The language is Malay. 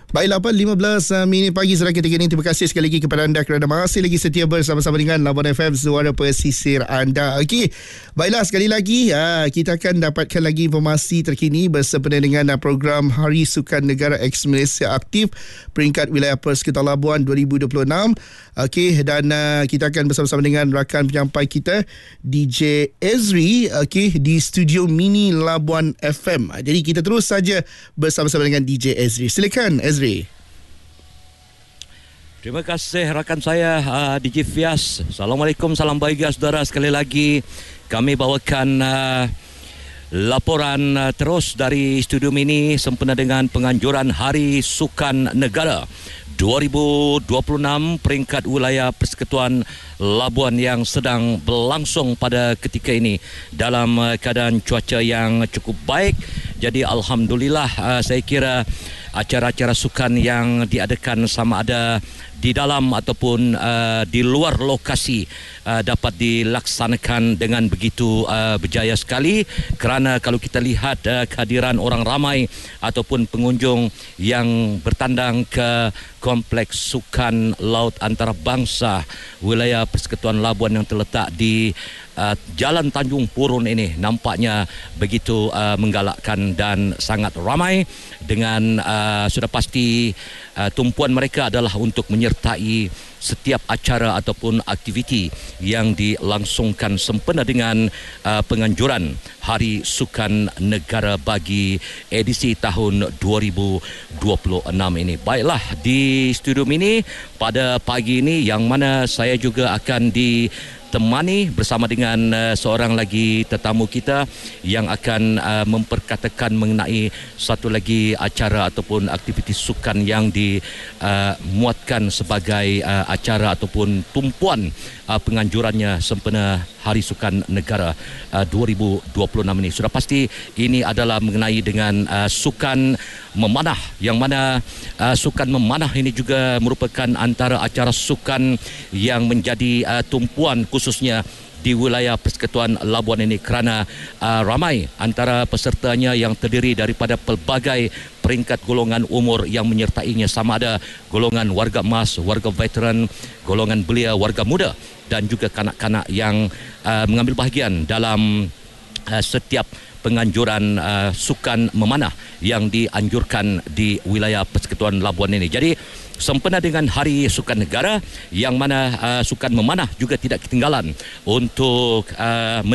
Baiklah, 15 minit pagi sudah kita kini. Terima kasih sekali lagi kepada anda kerana masih lagi setia bersama-sama dengan Labuan FM, suara pesisir anda. Okey, baiklah, sekali lagi kita akan dapatkan lagi informasi terkini bersempena dengan program Hari Sukan Negara Eks Malaysia Aktif peringkat wilayah Persekutuan Labuan 2026. Okey, dan kita akan bersama-sama dengan rakan penyampai kita DJ Ezri, okey, di studio mini Labuan FM. Jadi kita terus saja bersama-sama dengan DJ Ezri. Silakan Ezri. Terima kasih rakan saya DJ Fias. Assalamualaikum, salam bahagia saudara. Sekali lagi kami bawakan laporan terus dari studio mini sempena dengan penganjuran Hari Sukan Negara 2026 peringkat wilayah Persekutuan Labuan yang sedang berlangsung pada ketika ini dalam keadaan cuaca yang cukup baik. Jadi alhamdulillah, saya kira acara-acara sukan yang diadakan sama ada di dalam ataupun di luar lokasi dapat dilaksanakan dengan begitu berjaya sekali, kerana kalau kita lihat kehadiran orang ramai ataupun pengunjung yang bertandang ke Kompleks Sukan Laut Antarabangsa wilayah Persekutuan Labuan yang terletak di Jalan Tanjung Purun ini nampaknya begitu menggalakkan dan sangat ramai dengan sudah pasti tumpuan mereka adalah untuk menyertai setiap acara ataupun aktiviti yang dilangsungkan sempena dengan penganjuran Hari Sukan Negara bagi edisi tahun 2026 ini. Baiklah, di studio mini pada pagi ini yang mana saya juga akan ditemani bersama dengan seorang lagi tetamu kita yang akan memperkatakan mengenai satu lagi acara ataupun aktiviti sukan yang dimuatkan sebagai acara ataupun tumpuan penganjurannya sempena Hari Sukan Negara 2026 ini. Sudah pasti ini adalah mengenai dengan sukan memanah, yang mana sukan memanah ini juga merupakan antara acara sukan yang menjadi tumpuan khususnya di wilayah Persekutuan Labuan ini, kerana ramai antara pesertanya yang terdiri daripada pelbagai peringkat golongan umur yang menyertainya, sama ada golongan warga emas, warga veteran, golongan belia, warga muda dan juga kanak-kanak yang mengambil bahagian dalam setiap penganjuran sukan memanah yang dianjurkan di wilayah Persekutuan Labuan ini. Jadi sempena dengan Hari Sukan Negara yang mana sukan memanah juga tidak ketinggalan untuk